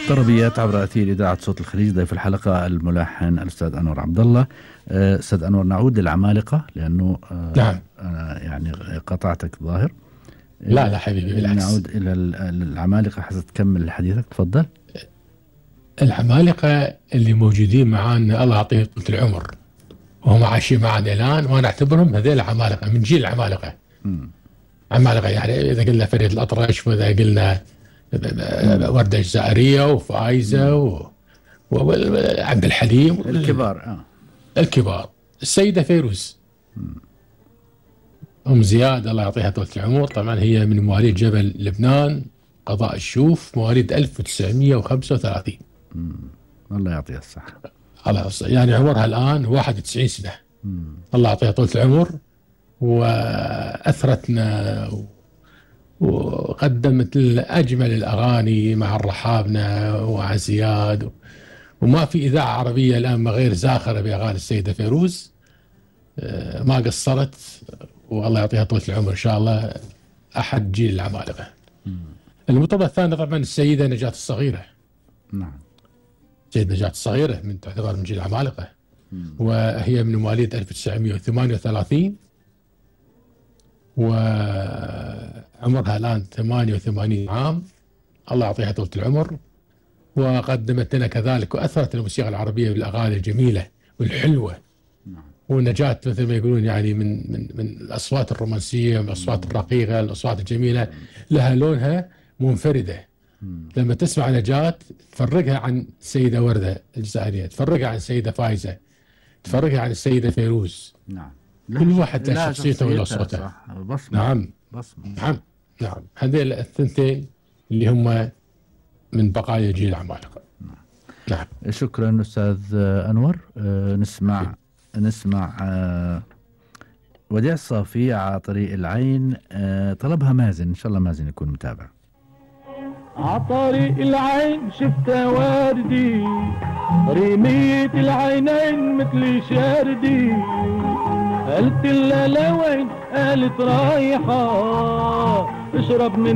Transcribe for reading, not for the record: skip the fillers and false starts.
طربيات عبر أثير إذاعة صوت الخليج. ضيف الحلقة الملحن الأستاذ أنور عبد الله. أستاذ أنور، نعود للعمالقة لأنه نعم. يعني قطعتك ظاهر. لا حبيبي، بالعكس. نعود إلى العمالقة حتى تكمل حديثك. تفضل. العمالقة اللي موجودين معانا الله يعطيهم طول العمر وهم عايشين معنا الآن، وأنا أعتبرهم هذول العمالقة من جيل العمالقة. عمالقة يعني إذا قلنا فريد الأطرش، وإذا قلنا وردة الجزائرية وفايزة وعبد الحليم، الكبار. الكبار. السيدة فيروز أم زياد الله يعطيها طول العمر، طبعا هي من مواليد جبل لبنان قضاء الشوف، مواليد 1935. الله يعطيها الصحة. يعني عمرها الآن 91 سنة. الله يعطيها طول العمر، وأثرتنا وقدمت أجمل الأغاني مع الرحابنة ومع زياد، وما في إذاعة عربية الآن ما غير زاخرة بأغاني السيدة فيروز. ما قصرت، والله يعطيها طول العمر إن شاء الله، أحد جيل العمالقة. المطربة الثانية طبعا السيدة نجاة الصغيرة. نعم. السيدة نجاة الصغيرة تعتبر من جيل العمالقة، وهي من مواليد 1938، وعمرها الآن 88 عام. الله يعطيها طول العمر، وقدمت لنا كذلك وأثرت الموسيقى العربية بالأغاني الجميلة والحلوة. ونجاة مثل ما يقولون يعني من الأصوات الرومانسية، من الأصوات الرقيقة، الأصوات الجميلة، لها لونها منفردة. لما تسمع نجاة تفرقها عن السيدة وردة الجزائرية، تفرقها عن السيدة فايزة، تفرقها عن السيدة فيروز. نعم. كل واحد له شخصيته وله صوته. نعم. نعم. هذين الثنتين اللي هم من بقايا جيل العمالقة. نعم. شكرا أستاذ أنور. نسمع وديع الصافي على طريق العين. طلبها مازن، إن شاء الله مازن يكون متابع. عطريق العين شفت واردي، ريمية العينين مثل شاردي، قلت لها لوين؟ قالت رايحة اشرب من